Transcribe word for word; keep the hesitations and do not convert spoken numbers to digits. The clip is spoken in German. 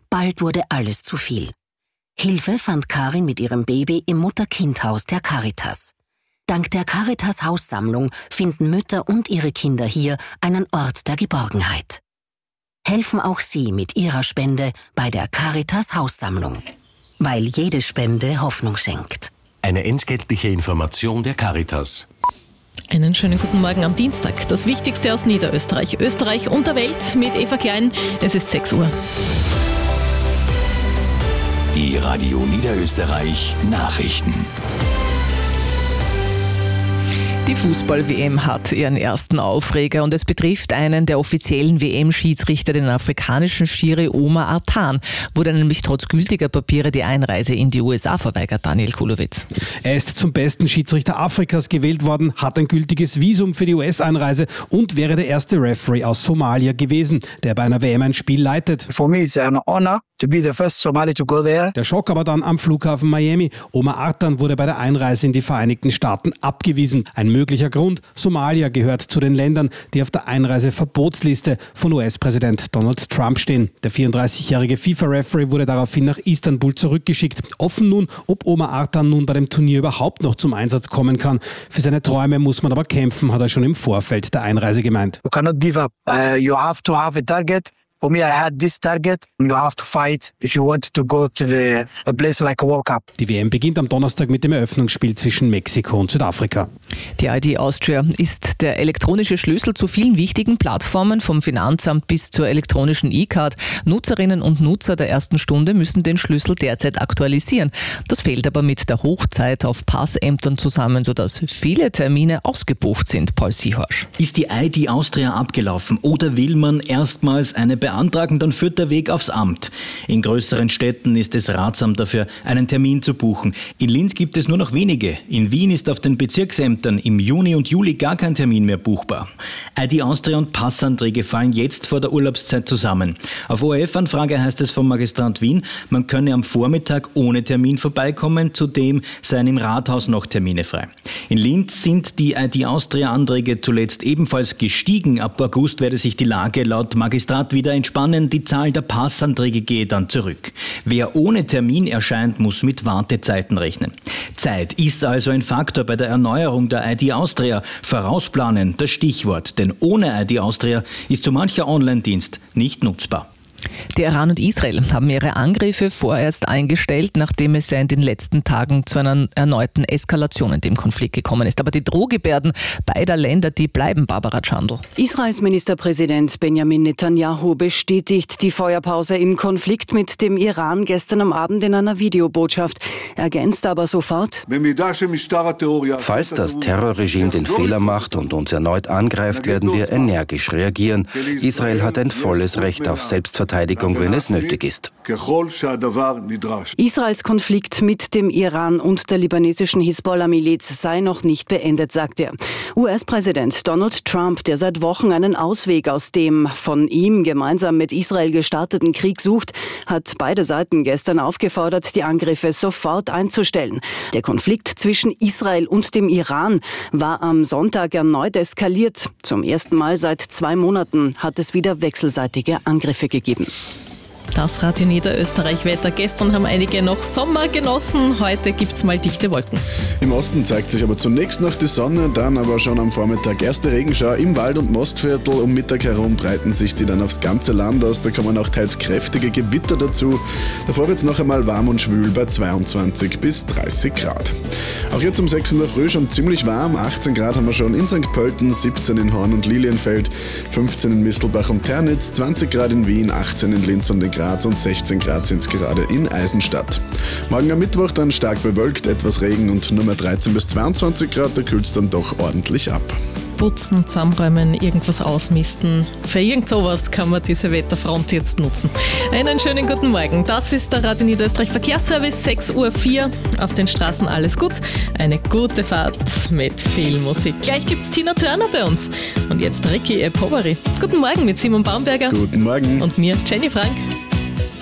Bald wurde alles zu viel. Hilfe fand Karin mit ihrem Baby im Mutter-Kind-Haus der Caritas. Dank der Caritas-Haussammlung finden Mütter und ihre Kinder hier einen Ort der Geborgenheit. Helfen auch Sie mit Ihrer Spende bei der Caritas-Haussammlung. Weil jede Spende Hoffnung schenkt. Eine entgeltliche Information der Caritas. Einen schönen guten Morgen am Dienstag. Das Wichtigste aus Niederösterreich, Österreich und der Welt mit Eva Klein. Es ist sechs Uhr. Die Radio Niederösterreich Nachrichten. Die Fußball-W M hat ihren ersten Aufreger und es betrifft einen der offiziellen W M-Schiedsrichter, den afrikanischen Schiri Omar Artan. Wurde nämlich trotz gültiger Papiere die Einreise in die U S A verweigert, Daniel Kulowitz. Er ist zum besten Schiedsrichter Afrikas gewählt worden, hat ein gültiges Visum für die U S-Einreise und wäre der erste Referee aus Somalia gewesen, der bei einer W M ein Spiel leitet. For me it's an honor to be the first Somali to go there. Der Schock aber dann am Flughafen Miami. Omar Artan wurde bei der Einreise in die Vereinigten Staaten abgewiesen. Ein möglicher Grund: Somalia gehört zu den Ländern, die auf der Einreiseverbotsliste von U S-Präsident Donald Trump stehen. Der vierunddreißigjährige FIFA-Referee wurde daraufhin nach Istanbul zurückgeschickt. Offen nun, ob Omar Artan nun bei dem Turnier überhaupt noch zum Einsatz kommen kann. Für seine Träume muss man aber kämpfen, hat er schon im Vorfeld der Einreise gemeint. You cannot give up. Uh, you have to have a target. For me, I had this target. You have to fight if you want to go to the, a place like a World Cup. Die W M beginnt am Donnerstag mit dem Eröffnungsspiel zwischen Mexiko und Südafrika. Die I D Austria ist der elektronische Schlüssel zu vielen wichtigen Plattformen, vom Finanzamt bis zur elektronischen E-Card. Nutzerinnen und Nutzer der ersten Stunde müssen den Schlüssel derzeit aktualisieren. Das fällt aber mit der Hochzeit auf Passämtern zusammen, sodass viele Termine ausgebucht sind. Paul Siehorsch. Ist die I D Austria abgelaufen oder will man erstmals eine beantragen, dann führt der Weg aufs Amt. In größeren Städten ist es ratsam dafür, einen Termin zu buchen. In Linz gibt es nur noch wenige. In Wien ist auf den Bezirksämtern im Juni und Juli gar kein Termin mehr buchbar. I D Austria und Passanträge fallen jetzt vor der Urlaubszeit zusammen. Auf O R F-Anfrage heißt es vom Magistrat Wien, man könne am Vormittag ohne Termin vorbeikommen, zudem seien im Rathaus noch Termine frei. In Linz sind die I D Austria-Anträge zuletzt ebenfalls gestiegen. Ab August werde sich die Lage laut Magistrat wieder entspannen, die Zahl der Passanträge gehe dann zurück. Wer ohne Termin erscheint, muss mit Wartezeiten rechnen. Zeit ist also ein Faktor bei der Erneuerung der I D Austria. Vorausplanen, das Stichwort, denn ohne I D Austria ist so mancher Online-Dienst nicht nutzbar. Der Iran und Israel haben ihre Angriffe vorerst eingestellt, nachdem es ja in den letzten Tagen zu einer erneuten Eskalation in dem Konflikt gekommen ist. Aber die Drohgebärden beider Länder, die bleiben, Barbara Chandl. Israels Ministerpräsident Benjamin Netanyahu bestätigt die Feuerpause im Konflikt mit dem Iran gestern am Abend in einer Videobotschaft. Ergänzt aber sofort: Falls das Terrorregime den Fehler macht und uns erneut angreift, werden wir energisch reagieren. Israel hat ein volles Recht auf Selbstverteidigung, wenn es nötig ist. Israels Konflikt mit dem Iran und der libanesischen Hisbollah-Miliz sei noch nicht beendet, sagt er. U S-Präsident Donald Trump, der seit Wochen einen Ausweg aus dem von ihm gemeinsam mit Israel gestarteten Krieg sucht, hat beide Seiten gestern aufgefordert, die Angriffe sofort einzustellen. Der Konflikt zwischen Israel und dem Iran war am Sonntag erneut eskaliert. Zum ersten Mal seit zwei Monaten hat es wieder wechselseitige Angriffe gegeben. Das Radio Niederösterreich-Wetter. Gestern haben einige noch Sommer genossen, heute gibt es mal dichte Wolken. Im Osten zeigt sich aber zunächst noch die Sonne, dann aber schon am Vormittag erste Regenschauer im Wald- und Mostviertel. Um Mittag herum breiten sich die dann aufs ganze Land aus, da kommen auch teils kräftige Gewitter dazu. Davor wird es noch einmal warm und schwül bei zweiundzwanzig bis dreißig Grad. Auch jetzt um sechs in der Früh schon ziemlich warm, achtzehn Grad haben wir schon in Sankt Pölten, siebzehn in Horn und Lilienfeld, fünfzehn in Mistelbach und Ternitz, zwanzig Grad in Wien, achtzehn in Linz und in Graz und sechzehn Grad sind es gerade in Eisenstadt. Morgen am Mittwoch dann stark bewölkt, etwas Regen und nur mehr dreizehn bis zweiundzwanzig Grad, da kühlt es dann doch ordentlich ab. Putzen, zusammenräumen, irgendwas ausmisten. Für irgend sowas kann man diese Wetterfront jetzt nutzen. Einen schönen guten Morgen. Das ist der Radio Niederösterreich Verkehrsservice, sechs Uhr vier. Auf den Straßen alles gut. Eine gute Fahrt mit viel Musik. Gleich gibt's Tina Turner bei uns. Und jetzt Ricky Epoveri. Guten Morgen mit Simon Baumberger. Guten Morgen. Und mir, Jenny Frank.